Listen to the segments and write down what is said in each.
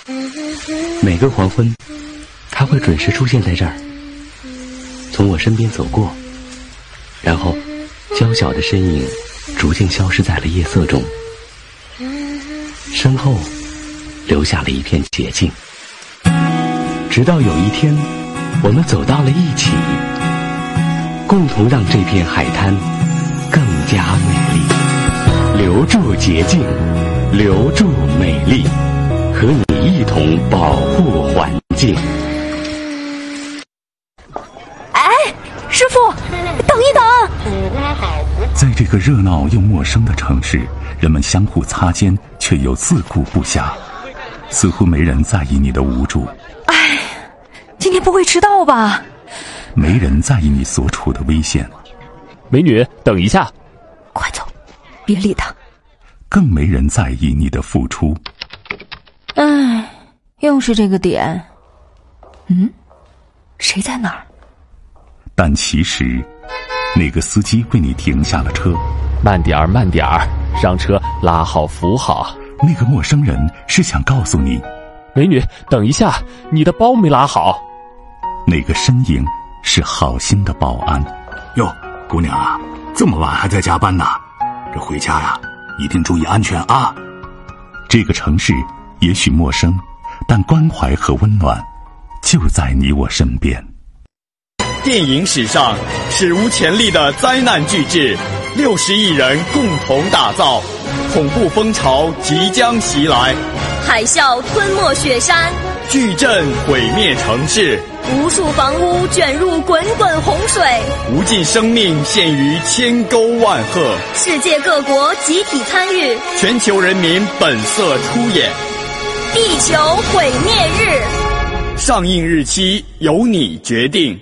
每个黄昏，他会准时出现在这儿，从我身边走过，然后娇小的身影逐渐消失在了夜色中，身后留下了一片洁净。直到有一天，我们走到了一起，共同让这片海滩更加美丽。留住洁净，留住美丽，和你一同保护环境。 哎，师傅，等一等！ 在这个热闹又陌生的城市，人们相互擦肩，却又自顾不暇，似乎没人在意你的无助。 哎，今天不会迟到吧？ 没人在意你所处的危险。 美女，等一下！ 快走，别理他。 更没人在意你的付出。 哎，又是这个点。谁在哪儿？ 但其实，那个司机为你停下了车。 慢点儿，慢点儿，让车拉好扶好。 那个陌生人是想告诉你， 美女，等一下，你的包没拉好。 那个身影是好心的保安。 哟，姑娘啊，这么晚还在加班呢？这回家呀，一定注意安全啊！ 这个城市也许陌生，但关怀和温暖就在你我身边。 电影史上史无前例的灾难巨制，60亿人共同打造，恐怖风潮即将袭来， 海啸吞没雪山， 巨震毁灭城市， 无数房屋卷入滚滚洪水， 无尽生命陷于千沟万壑， 世界各国集体参与， 全球人民本色出演。 地球毁灭日， 上映日期由你决定。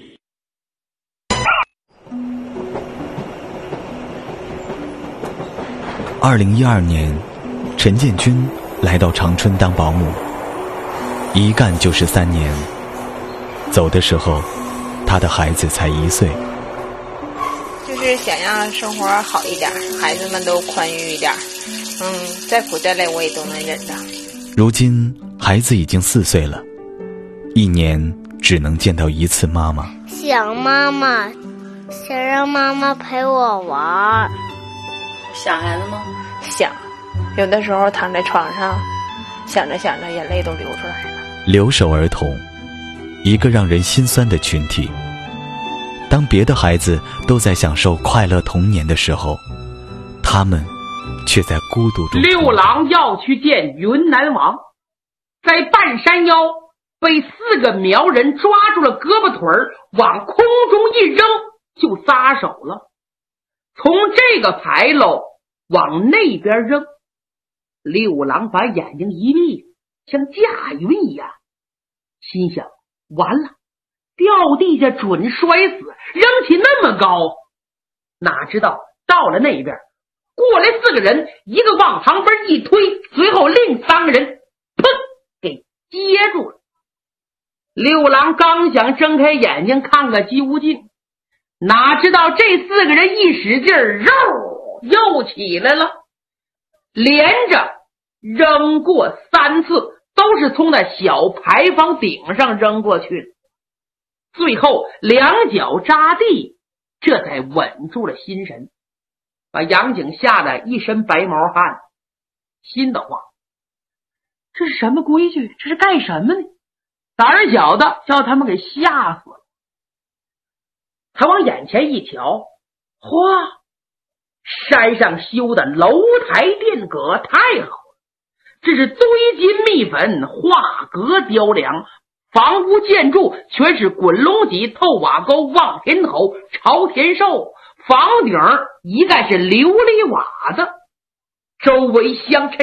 2012年，陈建军来到长春当保姆，一干就是3年。走的时候，他的孩子才1岁。 就是想让生活好一点，孩子们都宽裕一点。再苦再累我也都能忍的。 如今孩子已经4岁了，1年只能见到1次妈妈。 想妈妈，想让妈妈陪我玩。 想孩子吗？想，有的时候躺在床上，想着想着眼泪都流出来了。 留守儿童，一个让人心酸的群体。当别的孩子都在享受快乐童年的时候，他们却在孤独中。 六郎要去见云南王，在半山腰被4个苗人抓住了胳膊腿儿，往空中一扔就撒手了。从这个牌楼往那边扔，六郎把眼睛一闭，像驾云一样，心想完了，掉地下准摔死，扔起那么高。哪知道到了那边，过来4个人，一个往旁边一推，随后另3个人砰给接住了。六郎刚想睁开眼睛看个极无尽，哪知道这4个人一使劲儿，肉又起来了，连着扔过3次，都是从那小牌坊顶上扔过去的。最后2脚扎地，这才稳住了心神，把杨景吓得一身白毛汗，心得慌，这是什么规矩？这是干什么呢？胆儿小的叫他们给吓死了。他往眼前一瞧，嚯，山上修的楼台殿阁太好了，这是堆金密粉，画阁雕梁，房屋建筑全是滚龙脊、透瓦沟、望天猴、朝天寿，房顶一概是琉璃瓦的，周围相衬